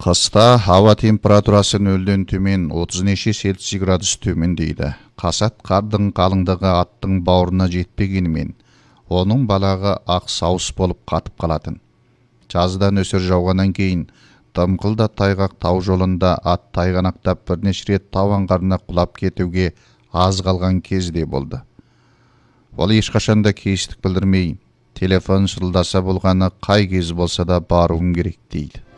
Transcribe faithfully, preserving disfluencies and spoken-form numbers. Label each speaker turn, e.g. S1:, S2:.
S1: Қыста ауа температурасы нөлден төмен отыз неше Цельсий градус төмендейді. Қасат қардың қалыңдығы аттың бауырына жетпегенімен, оның балағы ақ сауыс болып қатып қалатын. Жазда нөсер жауғаннан кейін, дымқылда тайғақ тау жолында ат тайғанақтап бірнеше рет тау аңғарына құлап кетуге аз қалған кезде болды. Ол ешқашанда кейістік білдірмей, телефон шырылдаса болғаны қай кез болса да баруым керек дейді.